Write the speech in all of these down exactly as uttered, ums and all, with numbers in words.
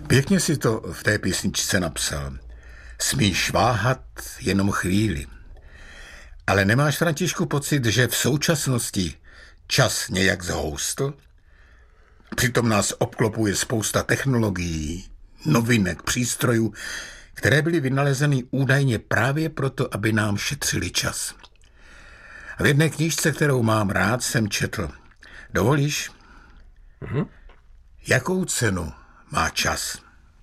Pěkně si to v té písničce napsal. Smíš váhat jenom chvíli. Ale nemáš, Františku, pocit, že v současnosti čas nějak zhoustl? Přitom nás obklopuje spousta technologií, novinek, přístrojů, které byly vynalezeny údajně právě proto, aby nám šetřili čas. A v jedné knížce, kterou mám rád, jsem četl. Dovolíš? Mm-hmm. Jakou cenu má čas?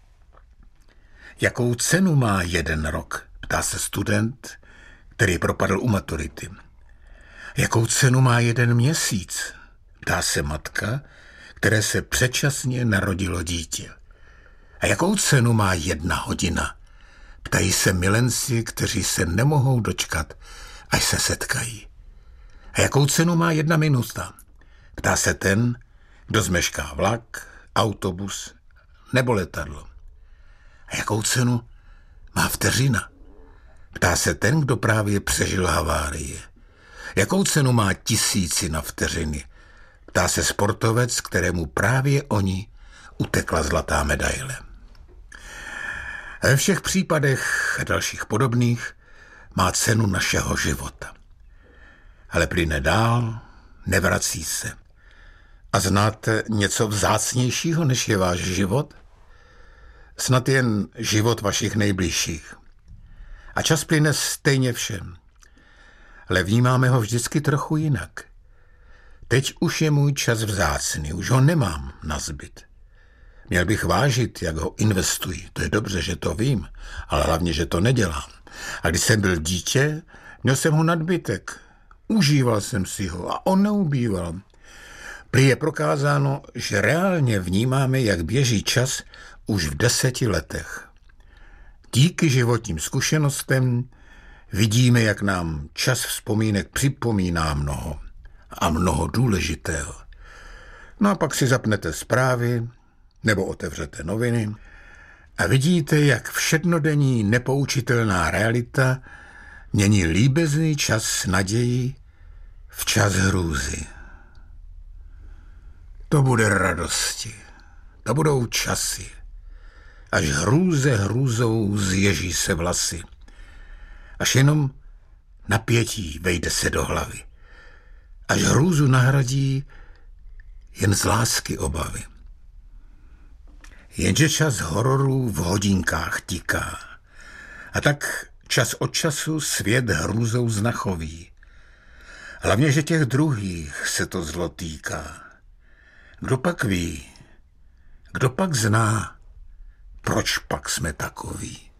Jakou cenu má jeden rok? Ptá se student, který propadl u maturity. Jakou cenu má jeden měsíc? Ptá se matka, které se předčasně narodilo dítě. A jakou cenu má jedna hodina? Ptají se milenci, kteří se nemohou dočkat, až se setkají. A jakou cenu má jedna minuta? Ptá se ten, kdo zmešká vlak, autobus nebo letadlo. A jakou cenu má vteřina? Ptá se ten, kdo právě přežil havárie. Jakou cenu má tisícina vteřiny? Ptá se sportovec, kterému právě oni utekla zlatá medaile. A ve všech případech a dalších podobných má cenu našeho života. Ale plyne dál, nevrací se. A znáte něco vzácnějšího, než je váš život? Snad jen život vašich nejbližších. A čas plyne stejně všem. Ale vnímáme ho vždycky trochu jinak. Teď už je můj čas vzácný, už ho nemám nazbyt. Měl bych vážit, jak ho investuji. To je dobře, že to vím, ale hlavně, že to nedělám. A když jsem byl dítě, měl jsem ho nadbytek. Užíval jsem si ho a on neubýval. Prý je prokázáno, že reálně vnímáme, jak běží čas už v deseti letech. Díky životním zkušenostem vidíme, jak nám čas vzpomínek připomíná mnoho a mnoho důležitého. No a pak si zapnete zprávy nebo otevřete noviny a vidíte, jak všednodenní nepoučitelná realita mění líbezný čas naději v čas hrůzy. To bude radosti, to budou časy, až hrůze hrůzou zježí se vlasy, až jenom napětí vejde se do hlavy, až hrůzu nahradí jen z lásky obavy. Jenže čas hororů v hodinkách tiká a tak čas od času svět hrůzou znachoví. Hlavně, že těch druhých se to zlo týká. Kdo pak ví, kdo pak zná, proč pak jsme takoví?